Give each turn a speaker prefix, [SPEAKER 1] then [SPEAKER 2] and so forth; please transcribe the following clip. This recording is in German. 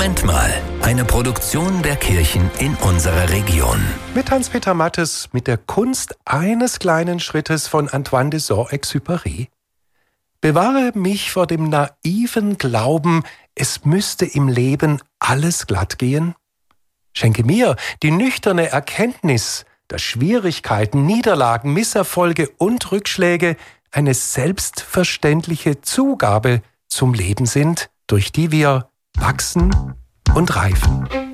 [SPEAKER 1] Moment mal, eine Produktion der Kirchen in unserer Region.
[SPEAKER 2] Mit Hans-Peter Mattes, mit der Kunst eines kleinen Schrittes von Antoine de Saint-Exupéry. Bewahre mich vor dem naiven Glauben, es müsste im Leben alles glatt gehen. Schenke mir die nüchterne Erkenntnis, dass Schwierigkeiten, Niederlagen, Misserfolge und Rückschläge eine selbstverständliche Zugabe zum Leben sind, durch die wir wachsen und reifen.